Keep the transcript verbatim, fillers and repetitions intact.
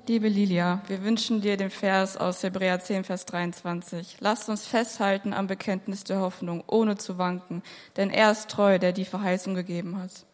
Liebe Lilia, wir wünschen dir den Vers aus Hebräer zehn, Vers dreiundzwanzig. Lasst uns festhalten am Bekenntnis der Hoffnung, ohne zu wanken, denn er ist treu, der die Verheißung gegeben hat.